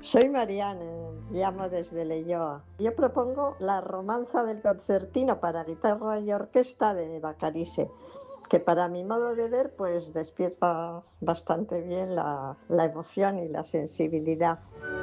Soy Marianne, llamo desde Leioa. Yo propongo la romanza del concertino para guitarra y orquesta de Bacarice, que para mi modo de ver pues despierta bastante bien la emoción y la sensibilidad.